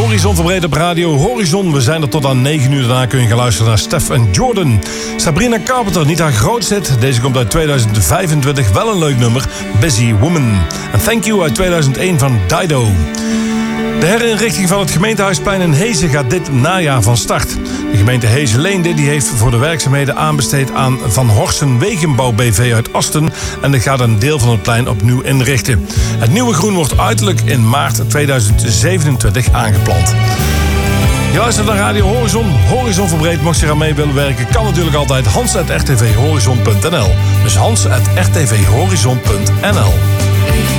Horizon verbreed op Radio Horizon. We zijn er tot aan 9 uur. Daarna kun je gaan luisteren naar Stef en Jordan. Sabrina Carpenter, niet haar grootste hit. Deze komt uit 2025, wel een leuk nummer. Busy Woman. En Thank You uit 2001 van Dido. De herinrichting van het gemeentehuisplein in Hezen gaat dit najaar van start. De gemeente Hezen-Leende die heeft voor de werkzaamheden aanbesteed aan Van Horsten Wegenbouw BV uit Asten en die gaat een deel van het plein opnieuw inrichten. Het nieuwe groen wordt uiterlijk in maart 2027 aangeplant. Je luistert naar Radio Horizon. Horizon verbreed, mocht je eraan mee willen werken, kan natuurlijk altijd hans@rtvhorizon.nl. Dus hans@rtvhorizon.nl.